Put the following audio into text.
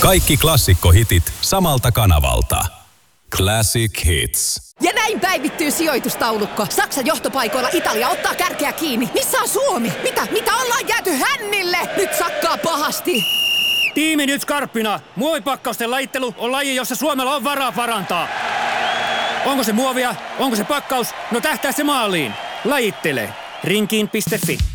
Kaikki klassikkohitit samalta kanavalta. Classic Hits. Ja näin päivittyy sijoitustaulukko. Saksan johtopaikoilla Italia ottaa kärkeä kiinni. Missä on Suomi? Mitä ollaan jääty hännille? Nyt sakkaa pahasti. Tiimi nyt skarppina. Muovipakkausten lajittelu on laji, jossa Suomella on varaa parantaa. Onko se muovia? Onko se pakkaus? No tähtää se maaliin. Lajittele. Rinkiin.fi